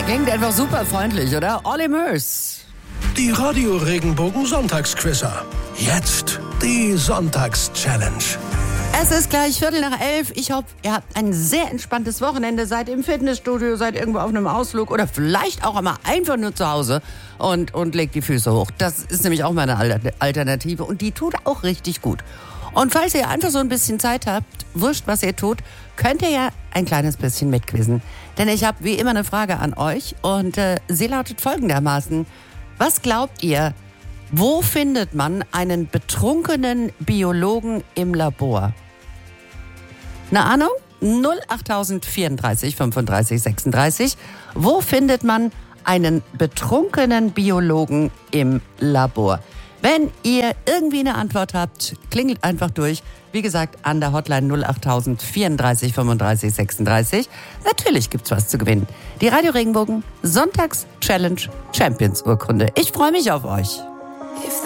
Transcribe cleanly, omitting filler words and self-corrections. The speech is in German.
Der klingt einfach super freundlich, oder? Olli Murs. Die Radio-Regenbogen-Sonntagsquizzer. Jetzt die Sonntags-Challenge. Es ist gleich 11:15. Ich hoffe, ihr habt ein sehr entspanntes Wochenende. Seid im Fitnessstudio, seid irgendwo auf einem Ausflug oder vielleicht auch einmal einfach nur zu Hause und legt die Füße hoch. Das ist nämlich auch meine Alternative und die tut auch richtig gut. Und falls ihr einfach so ein bisschen Zeit habt, wurscht, was ihr tut, könnt ihr ja ein kleines bisschen mitquizzen. Denn ich habe wie immer eine Frage an euch und sie lautet folgendermaßen. Was glaubt ihr, wo findet man einen betrunkenen Biologen im Labor? Eine Ahnung? 08034 35 36. Wo findet man einen betrunkenen Biologen im Labor? Wenn ihr irgendwie eine Antwort habt, klingelt einfach durch. Wie gesagt, an der Hotline 08034 35 36. Natürlich gibt's was zu gewinnen. Die Radio Regenbogen Sonntags Challenge Champions Urkunde. Ich freue mich auf euch.